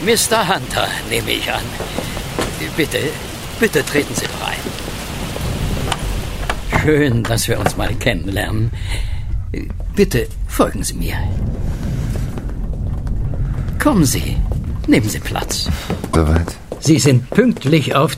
Mr. Hunter, nehme ich an. Bitte treten Sie doch ein. Schön, dass wir uns mal kennenlernen. Bitte folgen Sie mir. Kommen Sie, nehmen Sie Platz. Soweit. Sie sind pünktlich auf